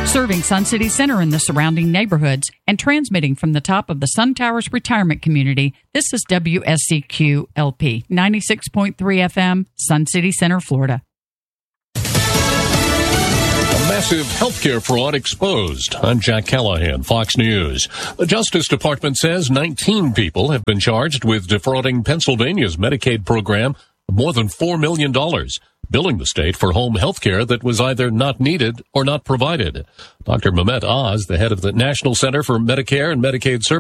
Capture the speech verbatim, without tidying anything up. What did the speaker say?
Serving Sun City Center and the surrounding neighborhoods and transmitting from the top of the Sun Towers retirement community, this is W S C Q L P ninety-six point three F M, Sun City Center, Florida. A massive healthcare fraud exposed. I'm Jack Callahan, Fox News. The Justice Department says nineteen people have been charged with defrauding Pennsylvania's Medicaid program of more than four million dollars. Billing the state for home health care that was either not needed or not provided. Doctor Mehmet Oz, the head of the National Center for Medicare and Medicaid Services,